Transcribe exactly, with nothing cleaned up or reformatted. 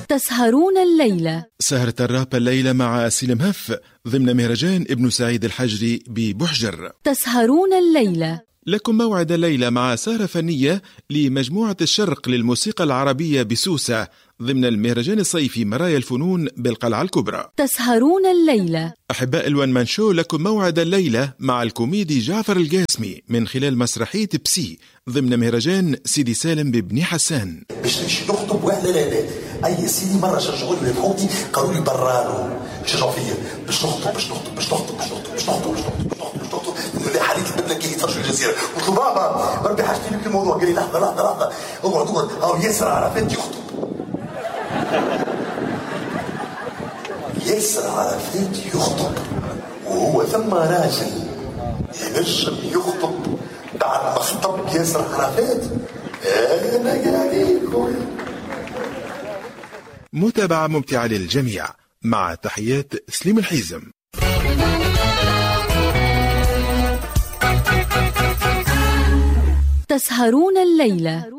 تسهرون الليلة. سهرة الراب الليلة مع سلم هف ضمن مهرجان ابن سعيد الحجري ببحجر. تسهرون الليلة. لكم موعد الليلة مع سهرة فنية لمجموعة الشرق للموسيقى العربية بسوسة ضمن المهرجان الصيفي مرايا الفنون بالقلعة الكبرى. تسهرون الليلة. أحباء الوان مان شو، لكم موعد الليلة مع الكوميدي جعفر القاسمي من خلال مسرحية بسي ضمن مهرجان سيدي سالم ببني حسان. باش نمشي نخطب واحد لا لا اي سيدي مره شجعوا لي خوتي قالوا لي برانو شجعوا فيا باش نخطب باش نخطب باش نخطب باش نخطب باش نخطب باش نخطب باش نخطب باش نخطب اللي حاليت البدله كي يتفرج في الجزيره قلت له بابا ربي حاجتي لك الموضوع. قال لي لحظه لحظه لحظه اقعد اقعد هاو ياسر عرفات يخطب. ياسر عرفات يخطب وهو ثم راجل ينجم يخطب بعد ما خطب ياسر عرفات. انا قاعد متابعة ممتعة للجميع مع تحيات سليم الحيزم. تسهرون الليلة.